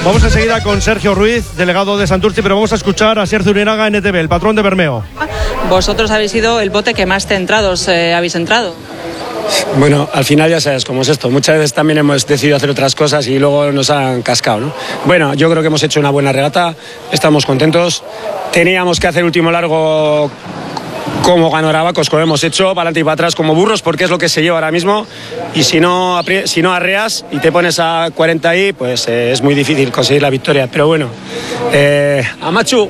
Vamos enseguida con Sergio Ruiz, delegado de Santurce, pero vamos a escuchar a Sergio Urinaga NTV, el patrón de Bermeo. Vosotros habéis sido el bote que más centrados habéis entrado. Bueno, al final ya sabes cómo es esto. Muchas veces también hemos decidido hacer otras cosas y luego nos han cascado, ¿no? Bueno, yo creo que hemos hecho una buena regata, estamos contentos. Teníamos que hacer el último largo como ganorabacos, como hemos hecho, para adelante y para atrás como burros, porque es lo que se lleva ahora mismo. Y si no arreas y te pones a 40 ahí, pues es muy difícil conseguir la victoria. Pero bueno, Amachu,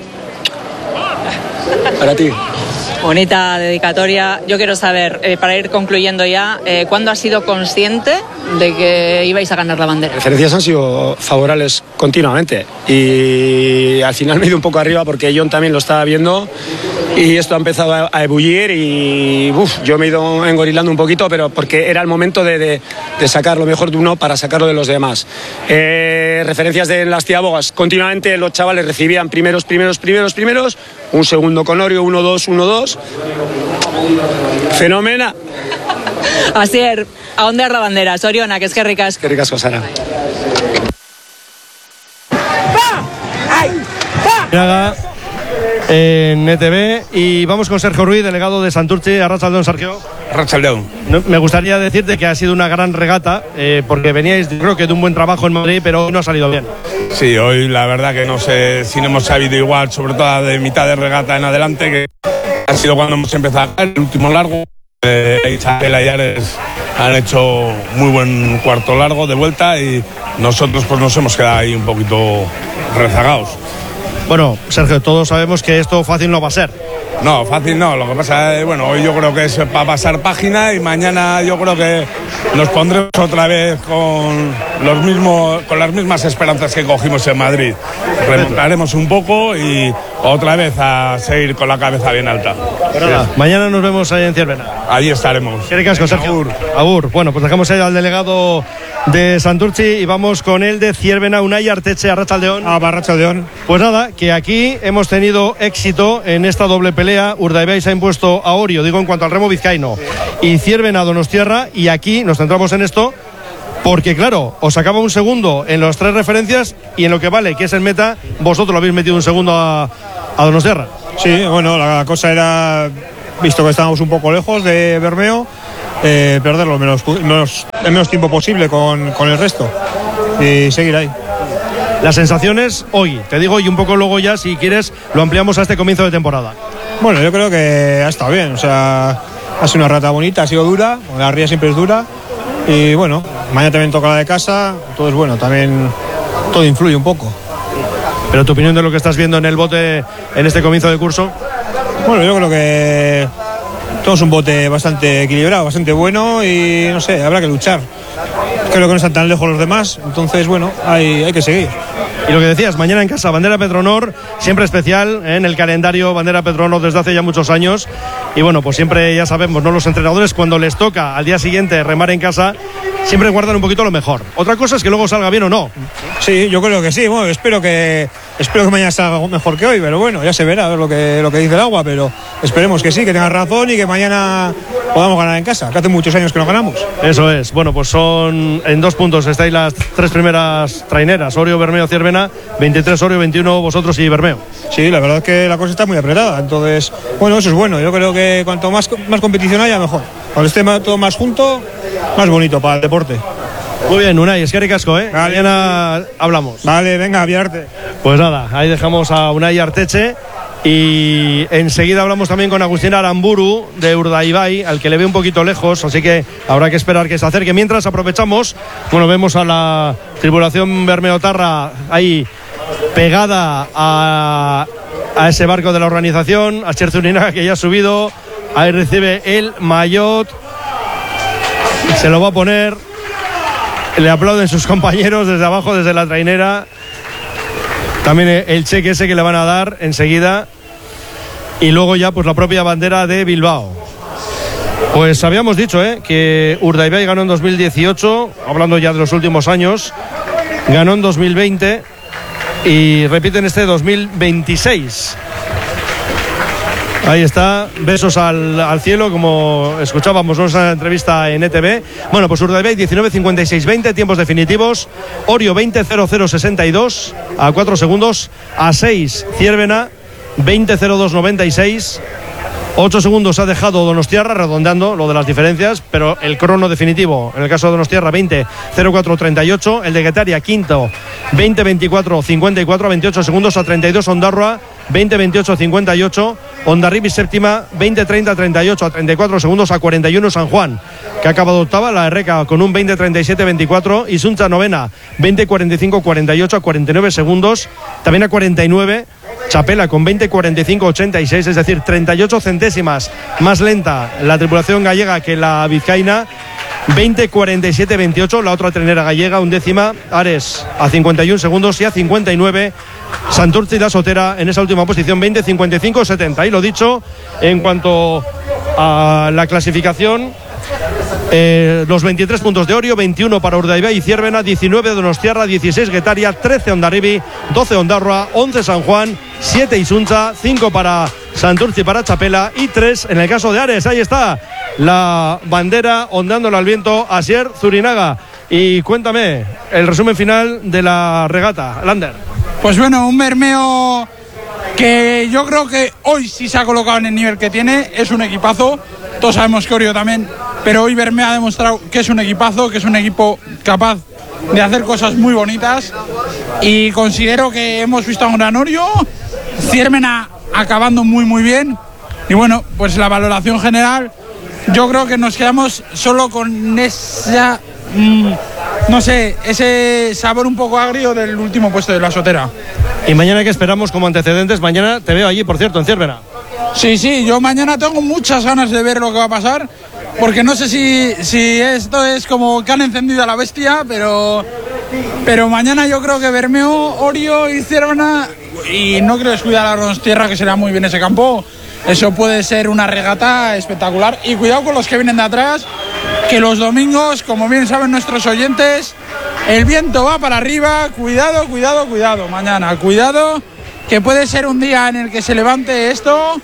para ti. Bonita dedicatoria. Yo quiero saber, para ir concluyendo ya, ¿cuándo has sido consciente de que ibais a ganar la bandera? Las referencias han sido favorables continuamente y al final me he ido un poco arriba porque John también lo estaba viendo y esto ha empezado a ebullir y yo me he ido engorilando un poquito, pero porque era el momento de sacar lo mejor de uno para sacarlo de los demás. Referencias de las Tiabogas, continuamente los chavales recibían primeros, un segundo con Orio, 1-2, 1-2. Fenómena. Asier, ¿a dónde es la bandera? Soriona, que es que ricas. Qué ricas cosas. En ETV y vamos con Sergio Ruiz, delegado de Santurce. Arratsaldeon, Sergio. Arratsaldeon. Me gustaría decirte que ha sido una gran regata porque veníais, creo que de un buen trabajo en Madrid, pero hoy no ha salido bien. Sí, hoy la verdad que no sé si no hemos sabido igual, sobre todo de mitad de regata en adelante, que ha sido cuando hemos empezado el último largo. Isabel y Ares han hecho muy buen cuarto largo de vuelta y nosotros pues nos hemos quedado ahí un poquito rezagados. Bueno, Sergio, todos sabemos que esto fácil no va a ser. No, fácil no, lo que pasa es, bueno, hoy yo creo que es para pasar página y mañana yo creo que nos pondremos otra vez con las mismas esperanzas que cogimos en Madrid. Remontaremos un poco y otra vez a seguir con la cabeza bien alta. Pero nada, mañana nos vemos ahí en Ciervena. Ahí estaremos. Qué ricasco, Sergio. Agur. Bueno, pues dejamos ahí al delegado de Santurce y vamos con el de Ciervena, Unai Arteche. Arratsaldeon. Arratsaldeon. Pues nada, que aquí hemos tenido éxito en esta doble pelea. Urdaibai se ha impuesto a Orio, digo en cuanto al remo vizcaíno, y Ciervena a Donostiarra, y aquí nos centramos en esto porque claro, os acaba un segundo en las tres referencias y en lo que vale, que es el meta, vosotros lo habéis metido un segundo a Donostiarra. Sí, bueno, la cosa era, visto que estábamos un poco lejos de Bermeo, perder el menos tiempo posible con el resto y seguir ahí. Las sensaciones hoy, te digo, y un poco luego ya, si quieres, lo ampliamos a este comienzo de temporada. Bueno, yo creo que ha estado bien, o sea, ha sido una rata bonita, ha sido dura, la ría siempre es dura, y bueno, mañana también toca la de casa, entonces bueno, también todo influye un poco. ¿Pero tu opinión de lo que estás viendo en el bote en este comienzo de curso? Bueno, yo creo que todo es un bote bastante equilibrado, bastante bueno y no sé, habrá que luchar. Creo que no están tan lejos los demás, entonces bueno, hay que seguir. Y lo que decías, mañana en casa, Bandera Petronor, siempre especial en el calendario Bandera Petronor desde hace ya muchos años. Y bueno, pues siempre ya sabemos, ¿no? Los entrenadores cuando les toca al día siguiente remar en casa, siempre guardan un poquito lo mejor. Otra cosa es que luego salga bien o no. Sí, yo creo que sí. Bueno, espero que mañana salga mejor que hoy, pero bueno, ya se verá a ver lo que dice el agua, pero esperemos que sí, que tengas razón y que mañana podamos ganar en casa, que hace muchos años que no ganamos. Eso es. Bueno, pues son en 2 puntos estáis las 3 primeras traineras, Orio, Bermeo, Ciervena, 23 Orio, 21 vosotros y Bermeo. Sí, la verdad es que la cosa está muy apretada, entonces, bueno, eso es bueno. Yo creo que cuanto más competición haya, mejor. Cuando esté todo más junto, más bonito para el deporte. Muy bien, Unai, es que ricasco, Vale. Mañana hablamos. Vale, venga, aviarte. Pues nada, ahí dejamos a Unai Arteche y enseguida hablamos también con Agustín Aramburu de Urdaibai, al que le ve un poquito lejos, así que habrá que esperar que se acerque. Mientras aprovechamos, bueno, vemos a la tripulación bermeotarra ahí pegada a ese barco de la organización, a Cherzuninaga, que ya ha subido, ahí recibe el maillot, se lo va a poner. Le aplauden sus compañeros desde abajo, desde la trainera. También el cheque ese que le van a dar enseguida. Y luego ya pues la propia bandera de Bilbao. Pues habíamos dicho que Urdaibai ganó en 2018, hablando ya de los últimos años. Ganó en 2020 y repite en este 2026. Ahí está, besos al cielo, como escuchábamos en una entrevista en ETV. Bueno, pues Urdaibai 19:56:20, tiempos definitivos. Orio 20:00:62 a 4 segundos. A 6 Ziérbena 20:02:96. 8 segundos ha dejado Donostiarra, redondeando lo de las diferencias, pero el crono definitivo, en el caso de Donostiarra, 20:04:38. El de Getaria, quinto, 20:24:54, 28 segundos. A 32 Ondarroa, 20:28:58. Hondarribia séptima, 20:30:38, a 34 segundos. A 41 San Juan, que ha acabado octava. La Erreca con un 20:37:24. Y Suncha novena, 20:45:48, a 49 segundos. También a 49 Chapela con 20:45:86, es decir, 38 centésimas más lenta la tripulación gallega que la vizcaína. 20:47:28 la otra trenera gallega, undécima Ares a 51 segundos. Y a 59 Santurce y la Sotera en esa última posición, 20:55:70. Y lo dicho, en cuanto a la clasificación, los 23 puntos de Orio, 21 para Urdaibai y Ziérbena, 19 Donostiarra, 16 Getaria, 13 Hondarribi, 12 Ondarroa, 11 San Juan, 7 Isuncha, 5 para Santurce y para Chapela, y 3 en el caso de Ares. Ahí está la bandera ondeándola al viento, Asier Zurinaga. Y cuéntame el resumen final de la regata, Lander. Pues bueno, un Bermeo que yo creo que hoy sí se ha colocado en el nivel que tiene. Es un equipazo, todos sabemos que Orio también, pero hoy Bermeo ha demostrado que es un equipazo, que es un equipo capaz de hacer cosas muy bonitas, y considero que hemos visto a un gran Orio. Ziérbena acabando muy bien, y bueno, pues la valoración general, yo creo que nos quedamos solo con esa no sé, ese sabor un poco agrio del último puesto de la Sotera. Y mañana, ¿qué esperamos como antecedentes? Mañana te veo allí, por cierto, en Ziérbena. Sí, yo mañana tengo muchas ganas de ver lo que va a pasar, porque no sé si esto es como que han encendido a la bestia, pero mañana yo creo que Bermeo, Orio y Ziérbena, y no creo descuidar a Donostiarra, que será muy bien ese campo. Eso puede ser una regata espectacular. Y cuidado con los que vienen de atrás, que los domingos, como bien saben nuestros oyentes, el viento va para arriba. Cuidado mañana, cuidado, que puede ser un día en el que se levante esto.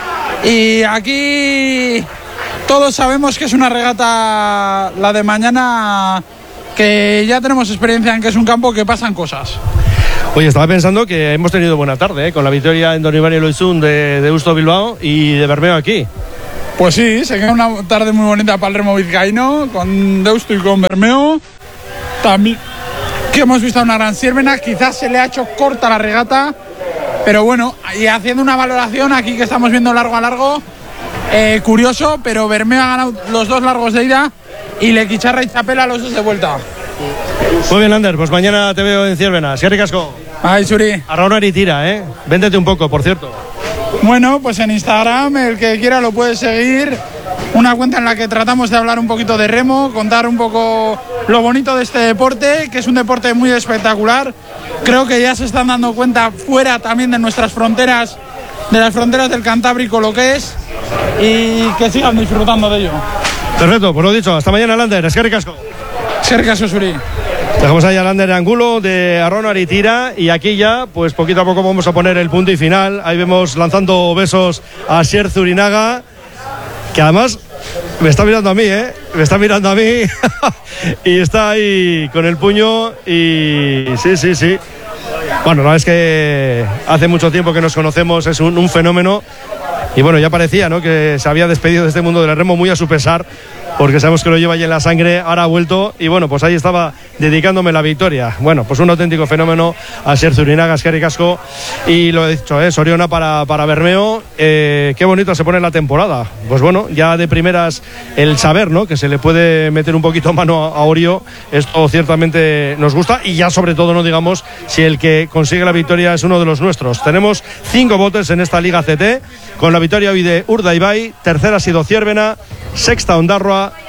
Y aquí todos sabemos que es una regata, la de mañana, que ya tenemos experiencia en que es un campo que pasan cosas. Oye, estaba pensando que hemos tenido buena tarde, con la victoria en Don Iván y Loizún de Deusto Bilbao y de Bermeo aquí. Pues sí, se queda una tarde muy bonita para el remo vizcaíno, con Deusto y con Bermeo. También que hemos visto una gran Ziérbena, quizás se le ha hecho corta la regata, pero bueno, y haciendo una valoración aquí que estamos viendo largo a largo, curioso, pero Bermeo ha ganado los 2 largos de ida y Lequicharra y Chapela los 2 de vuelta. Muy bien, Lander, pues mañana te veo en Ziérbena. Eskerrik asko. Ay, Suri. Arraunari tira, Véndete un poco, por cierto. Bueno, pues en Instagram, el que quiera lo puede seguir. Una cuenta en la que tratamos de hablar un poquito de remo, contar un poco lo bonito de este deporte, que es un deporte muy espectacular. Creo que ya se están dando cuenta fuera también de nuestras fronteras, de las fronteras del Cantábrico, lo que es, y que sigan disfrutando de ello. Perfecto, pues lo dicho, hasta mañana, Lander. Eskerrik asko. Eskerrik asko, Suri. Dejamos ahí a Lander Angulo de Arraunari tira, y aquí ya, pues poquito a poco vamos a poner el punto y final. Ahí vemos lanzando besos a Asier Zurinaga, que además me está mirando a mí, me está mirando a mí y está ahí con el puño. Y sí. Bueno, la verdad es que hace mucho tiempo que nos conocemos, es un fenómeno. Y bueno, ya parecía, ¿no?, que se había despedido de este mundo del remo, muy a su pesar, porque sabemos que lo lleva ahí en la sangre. Ahora ha vuelto y bueno, pues ahí estaba dedicándome la victoria. Bueno, pues un auténtico fenómeno, Asier Zurinaga, eskerrik asko. Y lo he dicho, Soriona para Bermeo. Qué bonita se pone la temporada. Pues bueno, ya de primeras el saber, ¿no?, que se le puede meter un poquito mano a Orio. Esto ciertamente nos gusta, y ya sobre todo, no digamos, si el que consigue la victoria es uno de los nuestros. Tenemos 5 botes en esta Liga CT, con la victoria hoy de Urdaibai, tercera ha sido Ziérbena, sexta Ondarroa,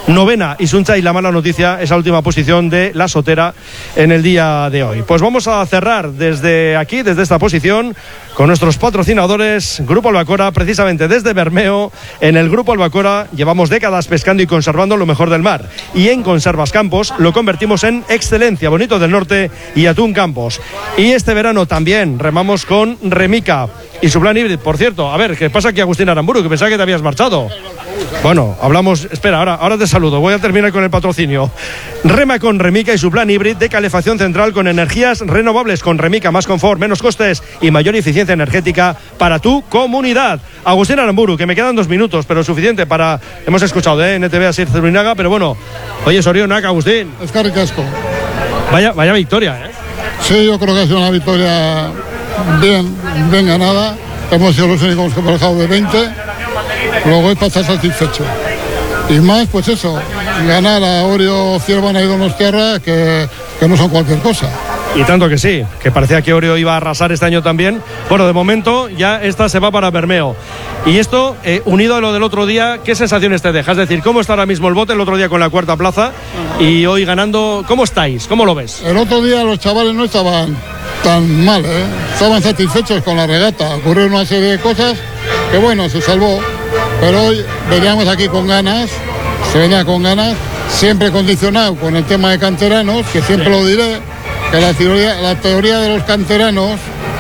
novena Isunza, y la mala noticia, esa última posición de la Sotera en el día de hoy. Pues vamos a cerrar desde aquí, desde esta posición, con nuestros patrocinadores, Grupo Albacora, precisamente desde Bermeo. En el Grupo Albacora llevamos décadas pescando y conservando lo mejor del mar, y en Conservas Campos lo convertimos en excelencia. Bonito del Norte y Atún Campos. Y este verano también remamos con Remica y su plan híbrido. Por cierto, a ver, ¿qué pasa aquí, Agustín Aramburu? Que pensaba que te habías marchado. Bueno, hablamos, espera, ahora te saludo, voy a terminar con el patrocinio. Rema con Remica y su plan híbrido de calefacción central con energías renovables. Con Remica, más confort, menos costes y mayor eficiencia energética para tu comunidad. Agustín Aramburu, que me quedan 2 minutos, pero suficiente para... Hemos escuchado de NTV a Sir Zurinaga, pero bueno, oye, Sorionak, Agustín. Eskerrik asko. Vaya victoria, ¿eh? Sí, yo creo que ha sido una victoria bien ganada. Hemos sido los únicos que hemos bajado de 20. Luego es para estar satisfecho. Y más, pues eso, ganar a Orio, Ciervana y Donostiarra, que no son cualquier cosa. Y tanto que sí, que parecía que Orio iba a arrasar este año también. Bueno, de momento ya esta se va para Bermeo. Y esto, unido a lo del otro día, ¿qué sensaciones te deja? Es decir, ¿cómo está ahora mismo el bote? El otro día con la 4ª plaza y hoy ganando. ¿Cómo estáis? ¿Cómo lo ves? El otro día los chavales no estaban tan mal, ¿eh? Estaban satisfechos con la regata. Ocurrió una serie de cosas que, bueno, se salvó. Pero hoy veníamos aquí con ganas, se venía con ganas, siempre condicionado con el tema de canteranos, que siempre lo diré, que la teoría de los canteranos,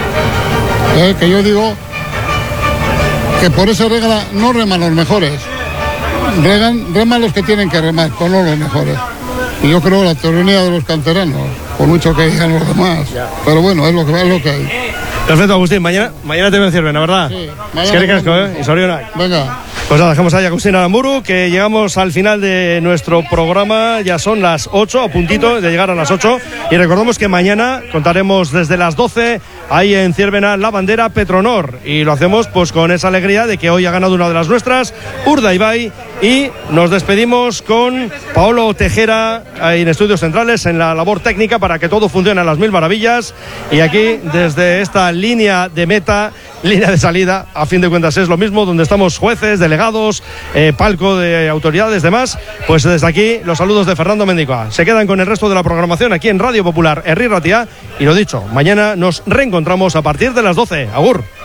que yo digo que por esa regla no reman los mejores, reman los que tienen que remar, pero no los mejores. Y yo creo la teoría de los canteranos, por mucho que digan los demás, pero bueno, es lo que hay. Perfecto, Agustín, mañana te ven Ciervena, ¿verdad? Sí, es que ricasco, ¿eh? Y Sorionak. Venga. Pues nada, dejamos ahí a Agustín Aramburu, que llegamos al final de nuestro programa. Ya son las 8, a puntito de llegar a las 8. Y recordamos que mañana contaremos desde las 12, ahí en Ciervena, la bandera Petronor. Y lo hacemos pues con esa alegría de que hoy ha ganado una de las nuestras, Urdaibai. Y nos despedimos con Paolo Tejera en Estudios Centrales, en la labor técnica para que todo funcione a las mil maravillas. Y aquí, desde esta línea de meta, línea de salida, a fin de cuentas es lo mismo, donde estamos jueces, delegados, palco de autoridades, demás, pues desde aquí los saludos de Fernando Mendicoa. Se quedan con el resto de la programación aquí en Radio Popular, Herri Ratia, y lo dicho, mañana nos reencontramos a partir de las 12. Agur.